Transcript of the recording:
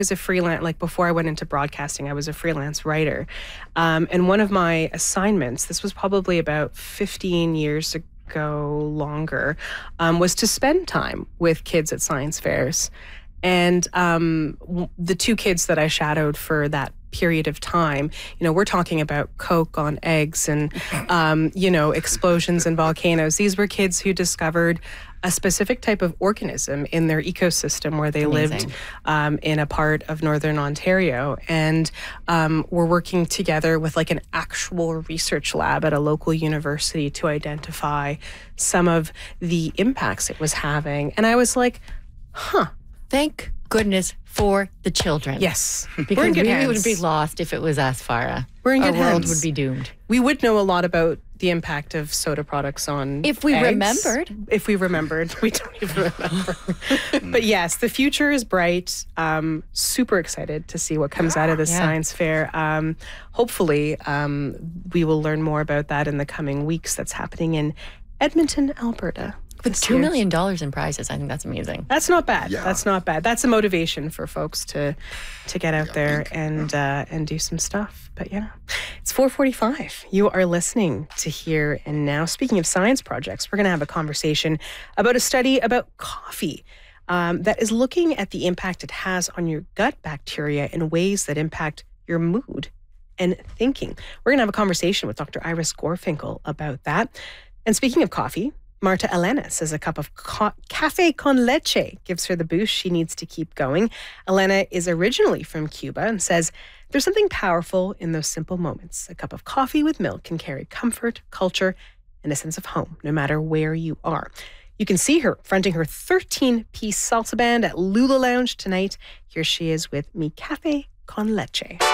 was a freelance, like before I went into broadcasting, I was a freelance writer. And one of my assignments, this was probably about 15 years ago, longer, was to spend time with kids at science fairs. And the two kids that I shadowed for that period of time, we're talking about Coke on eggs and, explosions and volcanoes. These were kids who discovered a specific type of organism in their ecosystem where they lived in a part of northern Ontario. And we're working together with like an actual research lab at a local university to identify some of the impacts it was having. And I was like, thank goodness for the children. Yes. Because we would be lost if it was us, Farah. We're in good hands. Our world would be doomed. We would know a lot about the impact of soda products on If we eggs. remembered. If we remembered. We don't even remember. But yes, the future is bright. Super excited to see what comes out of this science fair. Hopefully, we will learn more about that in the coming weeks. That's happening in Edmonton, Alberta. With $2 million in prizes, I think that's amazing. That's not bad. Yeah. That's not bad. That's a motivation for folks to get out there and do some stuff. But yeah, it's 4:45. You are listening to Here and Now. Speaking of science projects, we're going to have a conversation about a study about coffee that is looking at the impact it has on your gut bacteria in ways that impact your mood and thinking. We're going to have a conversation with Dr. Iris Gorfinkel about that. And speaking of coffee, Marta Elena says a cup of café con leche gives her the boost she needs to keep going. Elena is originally from Cuba and says there's something powerful in those simple moments. A cup of coffee with milk can carry comfort, culture, and a sense of home, no matter where you are. You can see her fronting her 13-piece salsa band at Lula Lounge tonight. Here she is with Mi Café con Leche.